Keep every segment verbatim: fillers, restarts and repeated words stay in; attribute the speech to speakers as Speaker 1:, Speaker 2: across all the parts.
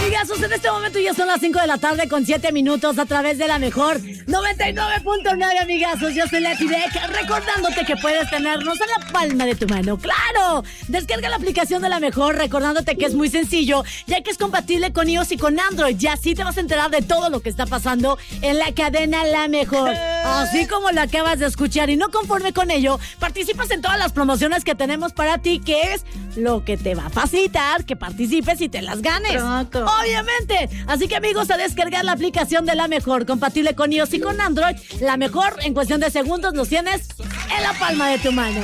Speaker 1: Amigazos, en este momento ya son las cinco de la tarde con siete minutos a través de la mejor noventa y nueve punto nueve, amigazos. Yo soy Leti Beck, recordándote que puedes tenernos en la palma de tu mano. ¡Claro! Descarga la aplicación de la mejor, recordándote que es muy sencillo, ya que es compatible con iOS y con Android. Y así te vas a enterar de todo lo que está pasando en la cadena La Mejor. Así como lo acabas de escuchar. Y no conforme con ello, participas en todas las promociones que tenemos para ti, que es lo que te va a facilitar que participes y te las ganes. Tronco. Obviamente. Así que, amigos, a descargar la aplicación de La Mejor, compatible con iOS y con Android. La Mejor, en cuestión de segundos, los tienes en la palma de tu mano.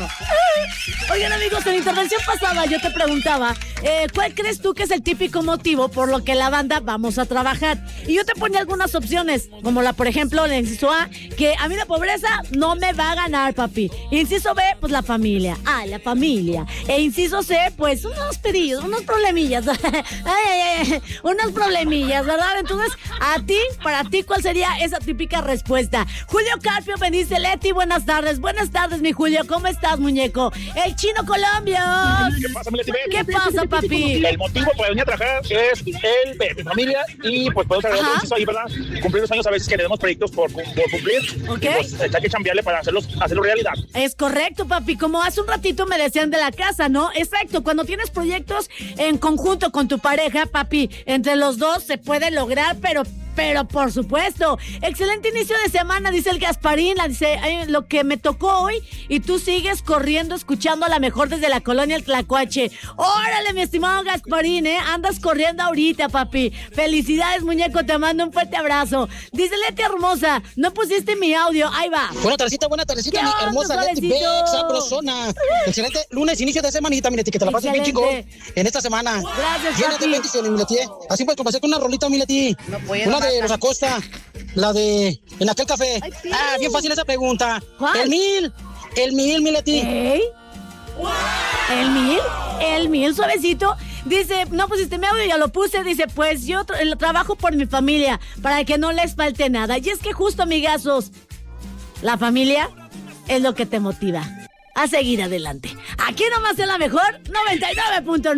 Speaker 1: Oigan, amigos, en la intervención pasada yo te preguntaba, eh, ¿cuál crees tú que es el típico motivo por lo que la banda vamos a trabajar? Y yo te ponía algunas opciones, como la, por ejemplo, el inciso A, que a mí la pobreza no me va a ganar, papi. Inciso B, pues la familia. Ah, la familia. E inciso C, pues unos pedidos, unos problemillas. ay, ay, ay, unos problemillas, ¿verdad? Entonces, a ti, para ti, ¿cuál sería esa típica respuesta? Julio Carpio me dice, Leti, buenas tardes. Buenas tardes, mi Julio. ¿Cómo estás, muñeco? El Chino Colombia.
Speaker 2: ¿Qué pasa, mi Leti Beck?
Speaker 1: ¿Qué pasa, papi?
Speaker 2: El motivo para venir a trabajar es el de mi familia y pues podemos agregar el inciso ahí, ¿verdad? Cumplir los años a veces que tenemos proyectos por, por cumplir.
Speaker 1: Ok.
Speaker 2: Y pues hay que chambearle para hacerlos, hacerlo realidad.
Speaker 1: Es correcto, papi. Como hace un ratito me decían de la casa, ¿no? Exacto. Cuando tienes proyectos en conjunto con tu pareja, papi, entre los dos se puede lograr, pero... Pero por supuesto, excelente inicio de semana, dice el Gasparín, la dice, ay, lo que me tocó hoy y tú sigues corriendo, escuchando a La Mejor desde la colonia El Tlacuache. Órale, mi estimado Gasparín, ¿eh? Andas corriendo ahorita, papi. Felicidades, muñeco, te mando un fuerte abrazo. Dice Leti hermosa, no pusiste mi audio, ahí va.
Speaker 3: Buena tardecita, buena tardecita, mi hermosa Leti Beck, sabrosona. Excelente lunes, inicio de semanita, mi Leti, que te la pases bien chingón en esta semana.
Speaker 1: Gracias,
Speaker 3: Llena
Speaker 1: papi.
Speaker 3: de bendiciones, mi Leti. Así puedes comenzar con una rolita, mi Leti.
Speaker 1: No puedo.
Speaker 3: Una de Los Acosta, la de En Aquel Café.
Speaker 1: Ay,
Speaker 3: ah, bien fácil esa pregunta.
Speaker 1: ¿Cuál?
Speaker 3: El mil, el mil, mi Leti.
Speaker 1: ¿Eh? ¿El mil? ¿El mil, suavecito? Dice, no pusiste mi audio, ya lo puse. Dice, pues yo tra- trabajo por mi familia, para que no les falte nada. Y es que justo, amigazos, la familia es lo que te motiva a seguir adelante. Aquí nomás en La Mejor noventa y nueve punto nueve.